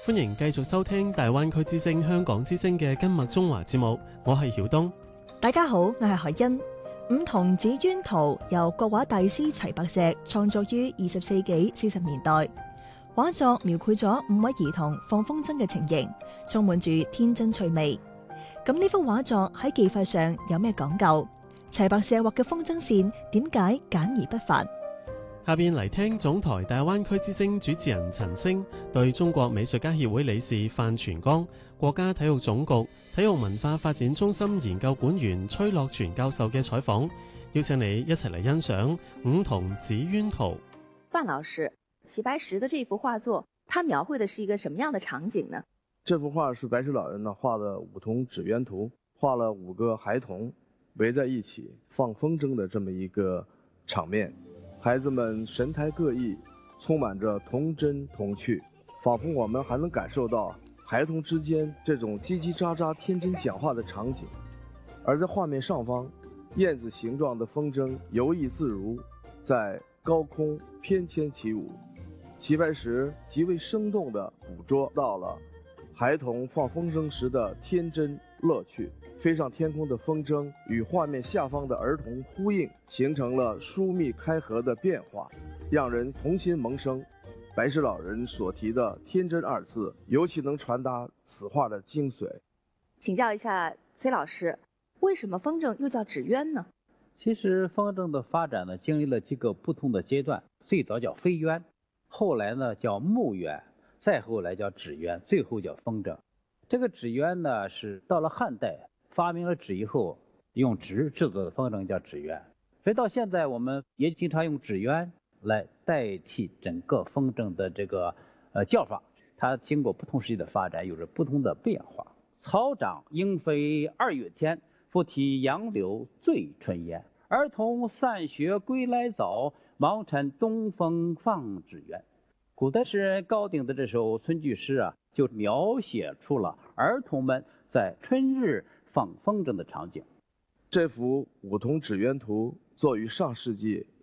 歡迎繼續收聽大灣區之聲香港之聲嘅今麥中華節目，我係曉東。 大家好，我係海欣。五桐紫鳶圖由國畫大師齊白石創作於20世紀40年代，畫作描繪咗5位兒童放風箏嘅情形，充滿住天真趣味。咁呢幅畫作喺技法上有咩講究？齊白石畫嘅風箏線點解簡而不繁？ 下邊嚟聽總台大灣區之聲主持人陳星對中國美術家協會理事范全剛、國家體育總局體育文化發展中心研究管員崔樂全教授嘅採訪，邀請你一齊嚟欣賞五桐紫鳶圖。 范老師，齊白石的這幅畫作，它描繪的是一個什麼樣的場景呢？ 這幅畫是白石老人呢畫的五桐紫鳶圖，畫了5個孩童圍在一起放風箏的這麼一個場面。孩子們神態各異，充滿着童真童趣，仿佛我們還能感受到孩童之間這種嘰嘰喳喳天真講話的場景。而在畫面上方，燕子形狀的風箏游弋自如，在高空翩蹊起舞。齊白石極為生動地捕捉到了孩童放風箏時的天真樂趣，飛上天空的風箏與畫面下方的兒童呼應，形成了疏密開合的變化，讓人童心萌生。白石老人所提的天真二字，尤其能傳達此畫的精髓。 請教一下崔老師，為什麼風箏又叫紙鳶呢？ 其實風箏的發展呢，經歷了幾個不同的階段，最早叫飛鳶，後來呢叫木鳶，再後來叫紙鳶，最後叫風箏。這個紙鳶呢，是到了漢代發明了紙以後，用紙製作的風箏叫紙鳶。所以到現在我們也經常用紙鳶來代替整個風箏的這個叫法。它經過不同時期的發展，有着不同的變化。草長鶯飛2月天，復啼楊柳醉春煙。兒童散學歸來早，忙趁東風放紙鳶。古代詩人高鼎的這首春句詩啊，就描寫出了兒童們在春日放風箏的場景。 這幅五桐紫鳶圖作於上世紀